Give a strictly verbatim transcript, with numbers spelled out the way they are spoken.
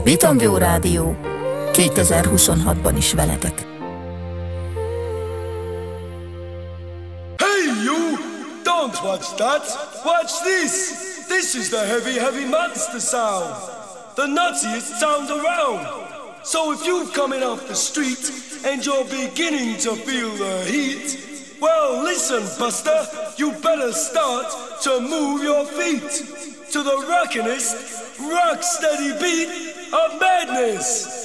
Beaton View Rádió kétezer-huszonhatban is veletek. Hey you! Don't watch that! Watch this! This is the heavy, heavy monster sound! The nuttiest sound around! So if you're coming off the street and you're beginning to feel the heat, well listen, Buster, you better start to move your feet to the rockinest, rock steady beat of madness.